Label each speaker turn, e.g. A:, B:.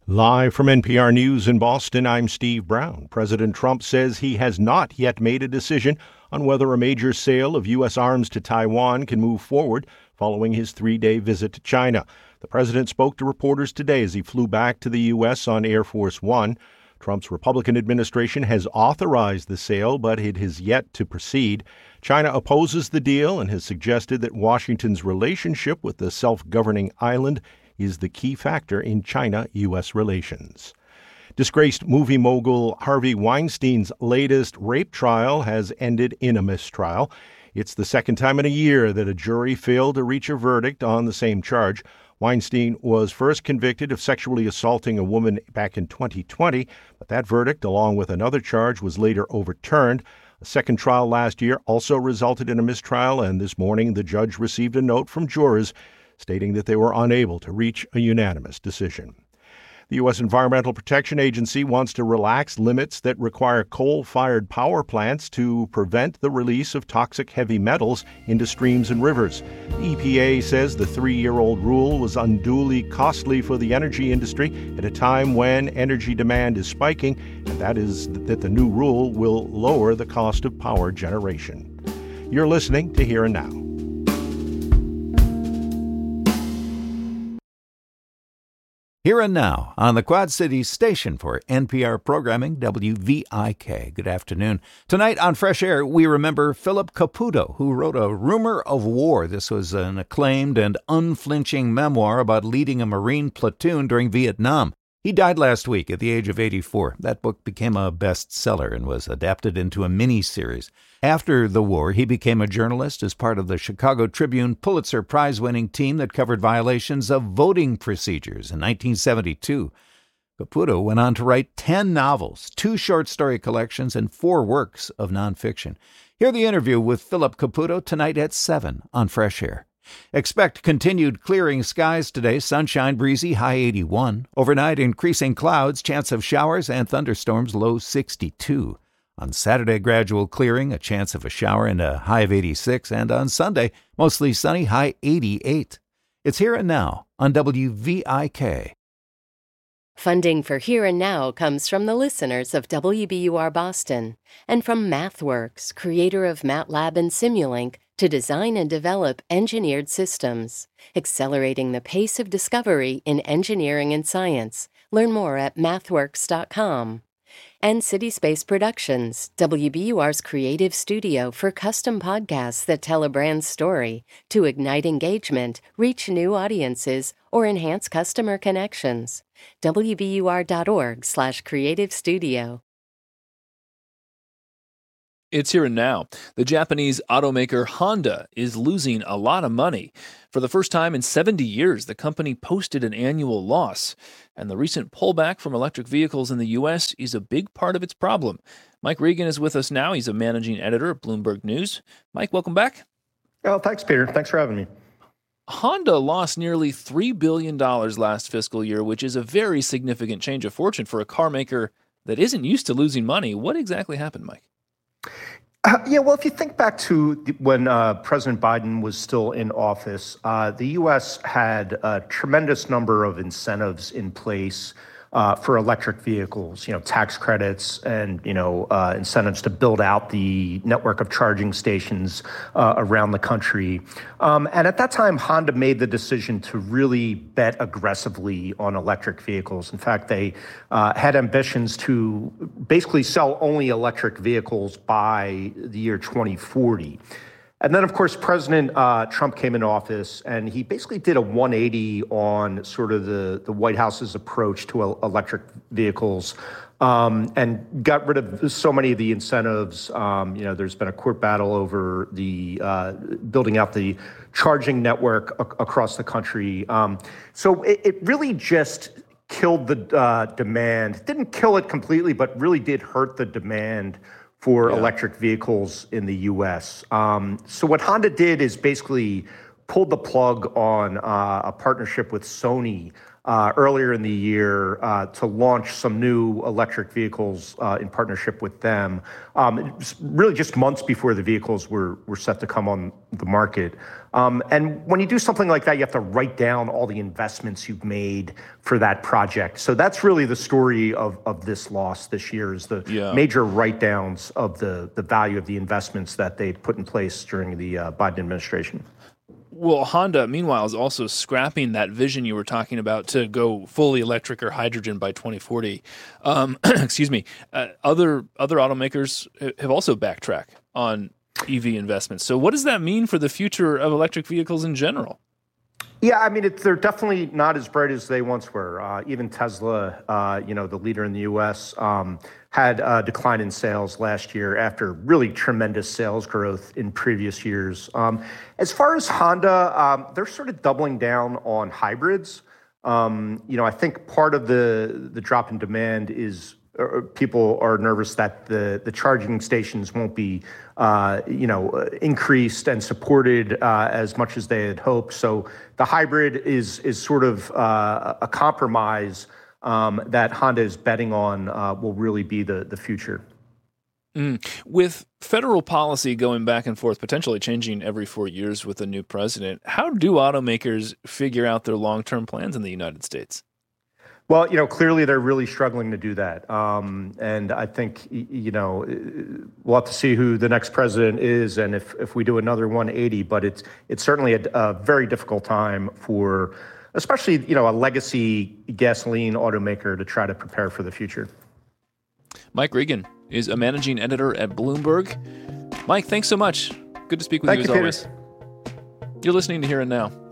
A: Live from NPR News in Boston, I'm Steve Brown. President Trump says he has not yet made a decision on whether a major sale of U.S. arms to Taiwan can move forward following his three-day visit to China. The president spoke to reporters today as he flew back to the U.S. on Air Force One. Trump's Republican administration has authorized the sale, but it has yet to proceed. China opposes the deal and has suggested that Washington's relationship with the self-governing island is the key factor in China-U.S. relations. Disgraced movie mogul Harvey Weinstein's latest rape trial has ended in a mistrial. It's the second time in a year that a jury failed to reach a verdict on the same charge. Weinstein was first convicted of sexually assaulting a woman back in 2020, but that verdict, along with another charge, was later overturned. A second trial last year also resulted in a mistrial, and this morning the judge received a note from jurors stating that they were unable to reach a unanimous decision. The U.S. Environmental Protection Agency wants to relax limits that require coal-fired power plants to prevent the release of toxic heavy metals into streams and rivers. The EPA says the 3-year-old rule was unduly costly for the energy industry at a time when energy demand is spiking, and that is that the new rule will lower the cost of power generation. You're listening to Here and Now.
B: Here and Now on the Quad Cities station for NPR programming, WVIK. Good afternoon. Tonight on Fresh Air, we remember Philip Caputo, who wrote A Rumor of War. This was an acclaimed and unflinching memoir about leading a Marine platoon during Vietnam. He died last week at the age of 84. That book became a bestseller and was adapted into a mini-series. After the war, he became a journalist as part of the Chicago Tribune Pulitzer Prize-winning team that covered violations of voting procedures in 1972. Caputo went on to write 10 novels, 2 short story collections, and 4 works of nonfiction. Hear the interview with Philip Caputo tonight at 7 on Fresh Air. Expect continued clearing skies today, sunshine, breezy, high 81. Overnight, increasing clouds, chance of showers and thunderstorms, low 62. On Saturday, gradual clearing, a chance of a shower and a high of 86. And on Sunday, mostly sunny, high 88. It's Here and Now on WVIK.
C: Funding for Here and Now comes from the listeners of WBUR Boston and from MathWorks, creator of MATLAB and Simulink, to design and develop engineered systems, accelerating the pace of discovery in engineering and science. Learn more at mathworks.com. And City Space Productions, WBUR's creative studio for custom podcasts that tell a brand's story to ignite engagement, reach new audiences, or enhance customer connections. WBUR.org/creative studio.
D: It's Here and Now. The Japanese automaker Honda is losing a lot of money. For the first time in 70 years, the company posted an annual loss. And the recent pullback from electric vehicles in the U.S. is a big part of its problem. Mike Regan is with us now. He's a managing editor at Bloomberg News. Mike, welcome back.
E: Oh, thanks, Peter. Thanks for having me.
D: Honda lost nearly $3 billion last fiscal year, which is a very significant change of fortune for a car maker that isn't used to losing money. What exactly happened, Mike?
E: Well, if you think back to when President Biden was still in office, the U.S. had a tremendous number of incentives in place for electric vehicles, tax credits and, incentives to build out the network of charging stations around the country. And at that time, Honda made the decision to really bet aggressively on electric vehicles. In fact, they had ambitions to basically sell only electric vehicles by the year 2040. And then, of course, President Trump came in office, and he basically did a 180 on sort of the White House's approach to electric vehicles and got rid of so many of the incentives. There's been a court battle over the building out the charging network across the country. So it really just killed the demand. Didn't kill it completely, but really did hurt the demand for electric vehicles in the U.S. So what Honda did is basically pulled the plug on a partnership with Sony earlier in the year to launch some new electric vehicles in partnership with them. Really just months before the vehicles were set to come on the market. And when you do something like that, you have to write down all the investments you've made for that project. So that's really the story of this loss this year, is the major write-downs of the value of the investments that they put in place during the Biden administration.
D: Well, Honda, meanwhile, is also scrapping that vision you were talking about to go fully electric or hydrogen by 2040. Excuse me. Other automakers have also backtracked on EV investments. So what does that mean for the future of electric vehicles in general?
E: Yeah, I mean, they're definitely not as bright as they once were. Even Tesla, the leader in the U.S., had a decline in sales last year after really tremendous sales growth in previous years. As far as Honda, they're sort of doubling down on hybrids. I think part of the drop in demand is people are nervous that the charging stations won't be, increased and supported as much as they had hoped. So the hybrid is sort of a compromise that Honda is betting on will really be the future.
D: With federal policy going back and forth, potentially changing every 4 years with a new president, how do automakers figure out their long-term plans in the United States?
E: Well, clearly they're really struggling to do that. And I think, we'll have to see who the next president is and if we do another 180. But it's certainly a very difficult time for especially, a legacy gasoline automaker to try to prepare for the future.
D: Mike Regan is a managing editor at Bloomberg. Mike, thanks so much. Good to speak with you as always. You're listening to Here and Now.